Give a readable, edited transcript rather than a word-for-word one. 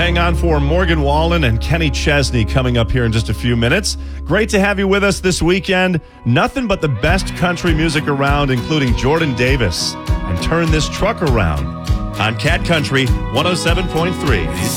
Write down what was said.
hang on for Morgan Wallen and Kenny Chesney coming up here in just a few minutes. Great to have you with us this weekend. Nothing but the best country music around, including Jordan Davis and Turn This Truck Around on Cat Country 107.3.